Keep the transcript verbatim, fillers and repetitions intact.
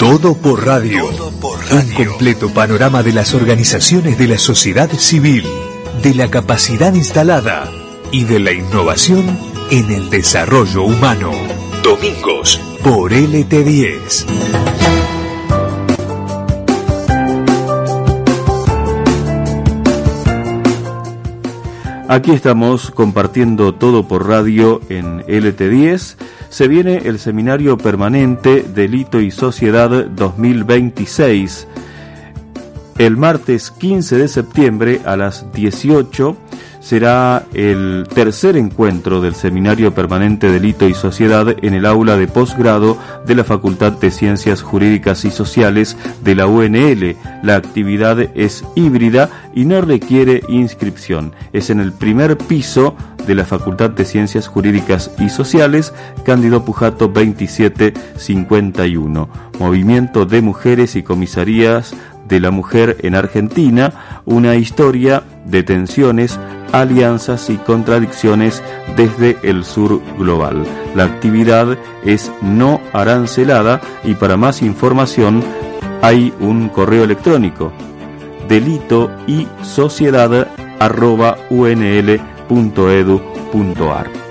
Todo por radio. Todo por radio. Un completo panorama de las organizaciones de la sociedad civil, de la capacidad instalada y de la innovación en el desarrollo humano. Domingos por L T diez. Aquí estamos compartiendo Todo por radio en L T diez. Se viene el Seminario Permanente Delito y Sociedad dos mil veintiséis. El martes quince de septiembre a las dieciocho será el tercer encuentro del Seminario Permanente Delito y Sociedad en el aula de posgrado de la Facultad de Ciencias Jurídicas y Sociales de la U N L. La actividad es híbrida y no requiere inscripción. Es en el primer piso de la Facultad de Ciencias Jurídicas y Sociales, Cándido Pujato veintisiete cincuenta y uno. Movimiento de Mujeres y Comisarías de la Mujer en Argentina, una historia de tensiones, alianzas y contradicciones desde el sur global. La actividad es no arancelada y para más información hay un correo electrónico: delito y sociedad arroba u n l punto edu punto a r.